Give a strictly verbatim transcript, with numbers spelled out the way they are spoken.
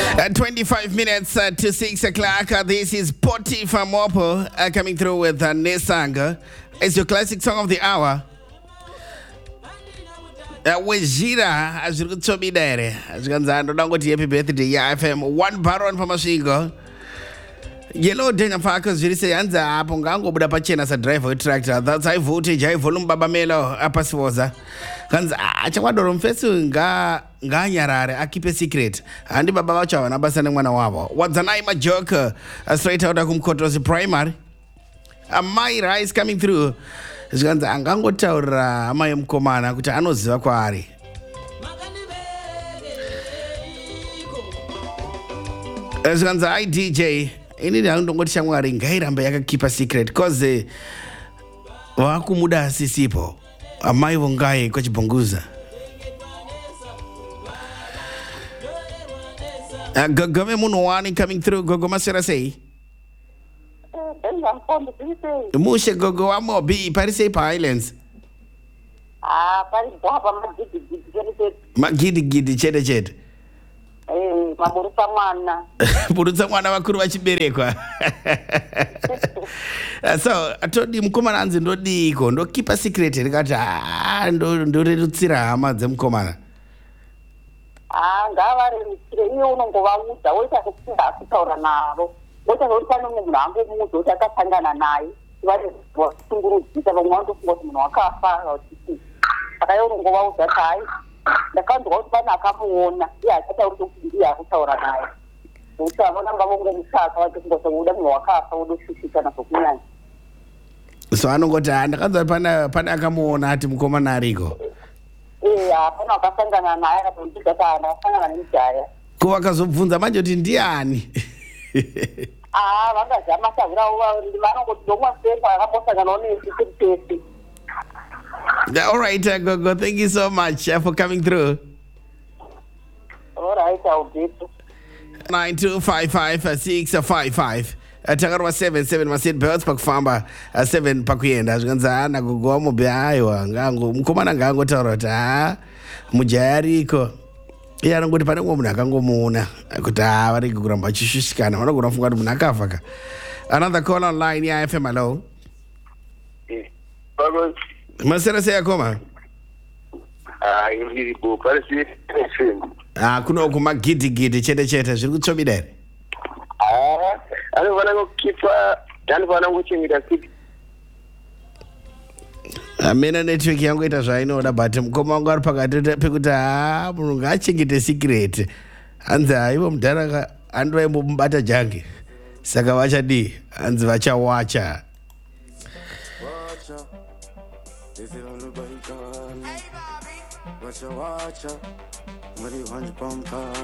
At twenty-five minutes uh, to six o'clock, uh, this is Poti Famopo uh, coming through with uh, Nesanga. It's your classic song of the hour. Wejira, as you could tell me there. As you can say, Ndangoti happy birthday, yeah, F M. One baron from Mashigo. Yellow Dana Farkas, you say, Anza, Pongango, but a pachena as a driver tractor. That's high voltage, high volume, Babamelo, Apaswaza. Kanza, Achawador Fesu, Ga, Ganyarare, I keep a secret. Andy Babacha, and Abasan Wanawabo. What's the name of joker? A straight out of Kumkotos primary. A Myra is coming through. Zganza angango taura amaye mkomana kuti anoziva kwaari. Zganza I D J ini ndongoti shamwari ngairambe yakakeepa secret cause wakumuda sisipo amaye vongai kwachibonguza. Gogome muno wani coming through. Gogo masera say Mushe gogo wa mobi Paris Islands. Ah, Paris hapa magidi gidi. Magidi gidi chede chede. Eh, maburuta mwana. Buruta mwana wakuru wachiberekwa. So, atodi mkomana anzi ndodi iko ndo keep a secret rikati ah ndo ndo redutsira hama dzemkomana. Ah, ngavari mitsire iyo unongovauza woita kuti asitaura navo. Wota wota munhu wangu munhu wota akasangana naye vari vasungurudzisa vamwe vandofunga kuti munhu wakafa kuti akayongova kai ndakanzwa kuti pana akamuona iye achataura kuti ndiye akutaura naye kuti avona ngavonge musaka vatofunga kuti uda munhu wakafa udoshushikana zvokunyanya. So anongoti ndakanzwa pana pana akamuona ati mukomana ariko. Eh, apana akasangana naye akatondiga kana akasangana nemujaya. Ko akazobvunza manje kuti ndiani? Ah, vakazama savira vanongoti ndomwasepa akambosangana nesisitesi. All right, uh, Gogo, thank you so much uh, for coming through. All right, I'll do it. nine two five five six five five. Takarwa seven seven masit birds pakufamba uh, seven pakuyenda zvikanza ana Gogo wamobe aiwa ngango mukomana ngango taura kuti ah mujayariko. Iye anongoti pane umwe munhu akangomuona kuti ah vari kuramba achishushikana vanogona kufunga kuti munhu akafa ka. Another call online ya F M. Hello. Hello. Masera sei akoma? Ah, iri bo parisi FM. Ah, kuno kuma gidi gidi chete chete zviri kutsvomida here? Ah, anofana kukipa, anofana kuchengeta siti. Amena network yangu ita zvainoda but mukoma wangu ari pakati pekuti ah munhu ngaachengete secret. Hanzi aivo mudhara andoimbomubata jange. Saka vachadii? Hanzi vachawacha. If you don't look like God, watcha watcha, what do you want to pump?